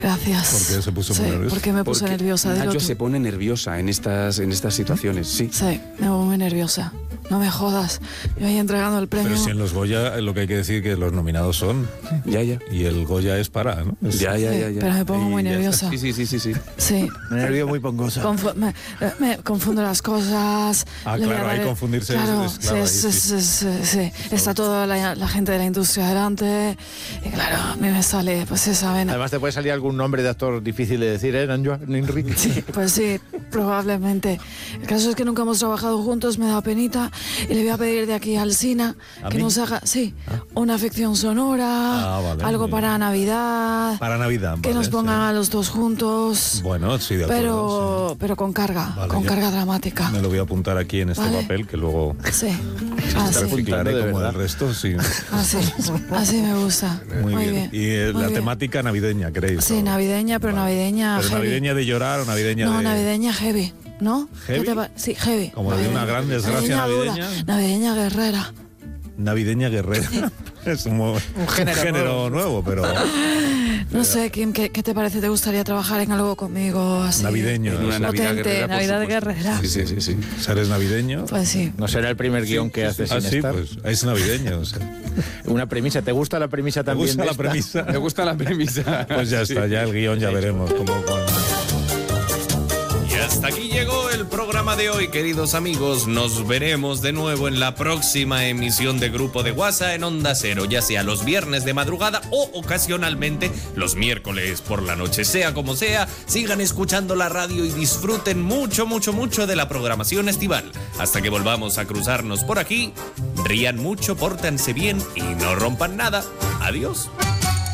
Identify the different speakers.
Speaker 1: Gracias.
Speaker 2: ¿Por qué se puso muy nerviosa?
Speaker 1: Porque me puse nerviosa.
Speaker 3: Nacho se pone nerviosa en estas situaciones, sí.
Speaker 1: Sí, me pongo muy nerviosa. No me jodas. Yo ahí entregando el premio.
Speaker 2: Pero si en los Goya lo que hay que decir que los nominados son.
Speaker 3: Ya.
Speaker 2: Y el Goya es para, ¿no?
Speaker 3: Ya.
Speaker 1: Pero me pongo muy nerviosa.
Speaker 3: Sí.
Speaker 1: Sí.
Speaker 4: Nervio muy pongosa.
Speaker 1: Me confundo las cosas.
Speaker 2: Claro, ahí confundirse
Speaker 1: claro,
Speaker 2: sí.
Speaker 1: Está toda la gente de la industria delante. Y claro, a mí me sale pues esa vena.
Speaker 4: Además te puede salir algún nombre de actor difícil de decir, Nanjo, Enrique.
Speaker 1: Sí, pues sí, probablemente. El caso es que nunca hemos trabajado juntos, me da penita. Y le voy a pedir de aquí al Sina que nos haga, una ficción sonora, algo para Navidad.
Speaker 2: Para Navidad,
Speaker 1: que nos pongan a los dos juntos.
Speaker 2: Bueno, sí, de acuerdo.
Speaker 1: Pero con carga,
Speaker 2: Vale,
Speaker 1: carga dramática.
Speaker 2: Me lo voy a apuntar aquí en este papel que luego reciclaré como el resto. Sí.
Speaker 1: Así me gusta. Muy bien.
Speaker 2: Y la temática navideña, ¿creéis?
Speaker 1: Sí, navideña, pero navideña
Speaker 2: ¿Pero
Speaker 1: heavy.
Speaker 2: navideña de llorar o navideña
Speaker 1: No,
Speaker 2: de...?
Speaker 1: navideña heavy, ¿no?
Speaker 2: ¿Heavy?
Speaker 1: Sí, heavy.
Speaker 2: Como de una gran desgracia navideña.
Speaker 1: Navideña guerrera.
Speaker 2: Navideña guerrera. Es un género nuevo, pero...
Speaker 1: No sé, Kim, ¿qué te parece? ¿Te gustaría trabajar en algo conmigo así?
Speaker 2: Navideño.
Speaker 3: En una Navidad
Speaker 1: potente,
Speaker 3: guerrera,
Speaker 1: Navidad guerrera.
Speaker 3: Sí.
Speaker 2: ¿Eres navideño?
Speaker 1: Pues sí.
Speaker 4: No será el primer guión que haces sin estar.
Speaker 2: Pues es navideño. O sea.
Speaker 4: Una premisa. ¿Te gusta la premisa también?
Speaker 2: ¿Te gusta la premisa?
Speaker 3: Me gusta la premisa.
Speaker 2: Pues ya está, ya el guión ya veremos cómo...
Speaker 5: Y hasta aquí llegó el programa de hoy, queridos amigos. Nos veremos de nuevo en la próxima emisión de Grupo de WhatsApp en Onda Cero, ya sea los viernes de madrugada o ocasionalmente los miércoles por la noche. Sea como sea, sigan escuchando la radio y disfruten mucho de la programación estival. Hasta que volvamos a cruzarnos por aquí, rían mucho, pórtense bien y no rompan nada. Adiós.